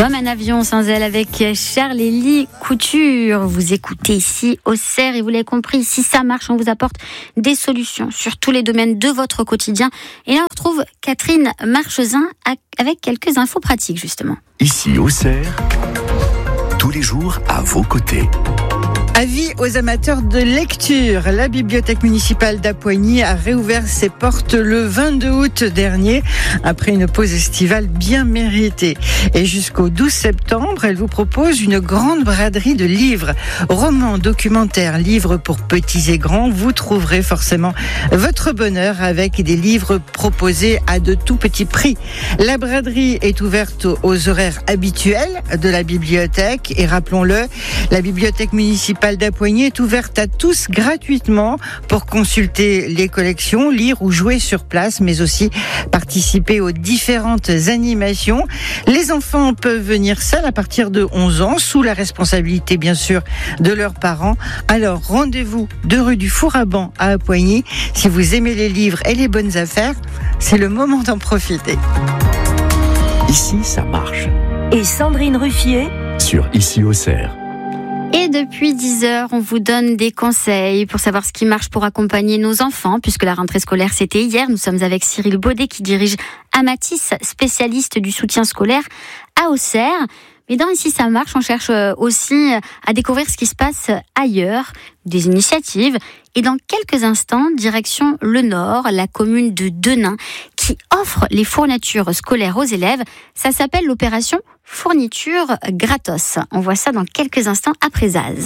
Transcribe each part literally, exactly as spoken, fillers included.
Comme un avion sans aile avec Charlélie Couture. Vous écoutez ici Auxerre et vous l'avez compris, si ça marche, on vous apporte des solutions sur tous les domaines de votre quotidien. Et là, on retrouve Catherine Marchesin avec quelques infos pratiques, justement. Ici Auxerre, tous les jours à vos côtés. Avis aux amateurs de lecture. La bibliothèque municipale d'Appoigny a réouvert ses portes le vingt-deux août dernier, après une pause estivale bien méritée. Et jusqu'au douze septembre, elle vous propose une grande braderie de livres. Romans, documentaires, livres pour petits et grands. Vous trouverez forcément votre bonheur avec des livres proposés à de tout petits prix. La braderie est ouverte aux horaires habituels de la bibliothèque. Et rappelons-le, la bibliothèque municipale d'Appoigny est ouverte à tous gratuitement pour consulter les collections, lire ou jouer sur place, mais aussi participer aux différentes animations. Les enfants peuvent venir seuls à partir de onze ans, sous la responsabilité bien sûr de leurs parents. Alors rendez-vous deux rue du Four-à-Banc à Appoigny. Si vous aimez les livres et les bonnes affaires, c'est le moment d'en profiter. Ici, ça marche. Et Sandrine Ruffier Sur Ici Auxerre. Et depuis dix heures, on vous donne des conseils pour savoir ce qui marche pour accompagner nos enfants, puisque la rentrée scolaire, c'était hier. Nous sommes avec Cyril Baudet, qui dirige Amatis, spécialiste du soutien scolaire à Auxerre. Mais dans Ici ça marche, on cherche aussi à découvrir ce qui se passe ailleurs, des initiatives. Et dans quelques instants, direction le Nord, la commune de Denain, qui offre les fournitures scolaires aux élèves. Ça s'appelle l'opération Fourniture Gratos. On voit ça dans quelques instants après Zaz.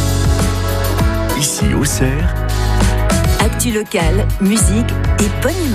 Ici Auxerre. Actu locale, musique et bonne humeur.